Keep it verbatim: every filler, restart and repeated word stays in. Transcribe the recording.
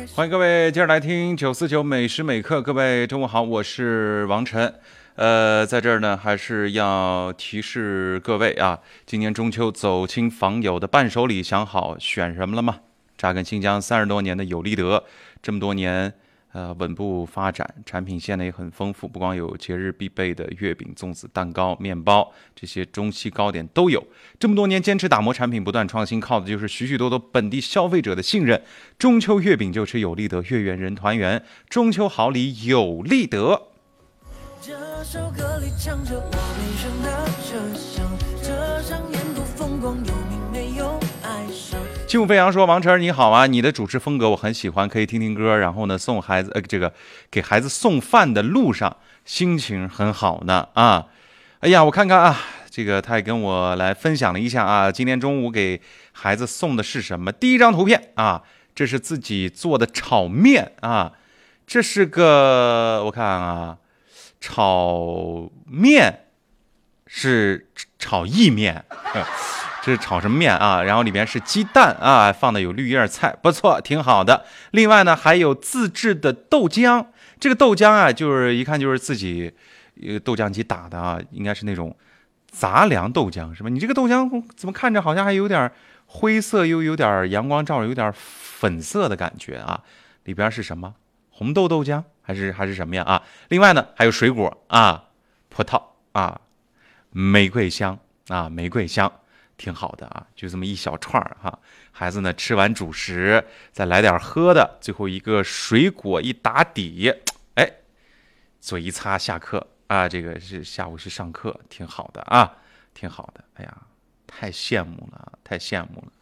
欢迎各位接着来听九四九美食美课，各位中午好，我是王晨。呃，在这儿呢，还是要提示各位啊，今年中秋走亲访友的伴手礼想好选什么了吗？扎根新疆三十多年的有立德，这么多年呃稳步发展，产品线呢也很丰富，不光有节日必备的月饼、粽子、蛋糕、面包，这些中西糕点都有。这么多年坚持打磨产品，不断创新，靠的就是许许多多本地消费者的信任。中秋月饼就吃有立德，月圆人团圆，中秋好礼有立德。 这首歌里唱着我人生的设想，这场沿途风光有名没有爱上。 轻舞飞扬说：“王晨你好啊，你的主持风格我很喜欢，可以听听歌，然后呢送孩子呃这个给孩子送饭的路上心情很好呢啊。哎呀，我看看啊，这个他也跟我来分享了一下啊，今天中午给孩子送的是什么？第一张图片啊，这是自己做的炒面啊，这是个我看啊。”炒面是炒意面，这是炒什么面啊？然后里面是鸡蛋啊，放的有绿叶菜，不错，挺好的。另外呢，还有自制的豆浆，这个豆浆啊，就是一看就是自己一个豆浆机打的啊，应该是那种杂粮豆浆，是吧？你这个豆浆怎么看着好像还有点灰色，又有点阳光照着，有点粉色的感觉啊？里边是什么？红豆豆浆还是还是什么呀啊？另外呢还有水果啊，葡萄啊，玫瑰香啊，玫瑰香挺好的啊，就这么一小串儿哈。孩子呢吃完主食，再来点喝的，最后一个水果一打底，哎，嘴一擦下课啊，这个是下午是上课，挺好的啊，挺好的。哎呀，太羡慕了，太羡慕了。